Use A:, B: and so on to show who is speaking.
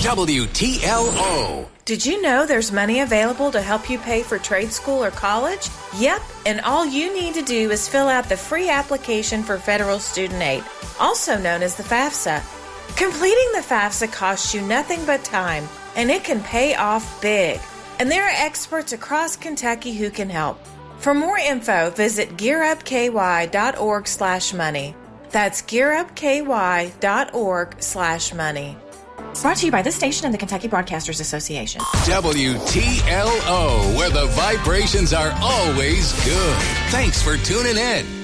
A: WTLO.
B: Did you know there's money available to help you pay for trade school or college? Yep, and all you need to do is fill out the free application for federal student aid, also known as the FAFSA. Completing the FAFSA costs you nothing but time, and it can pay off big. And there are experts across Kentucky who can help. For more info, visit gearupky.org/money. That's gearupky.org/money. Brought to you by this station and the Kentucky Broadcasters Association.
A: WTLO, where the vibrations are always good. Thanks for tuning in.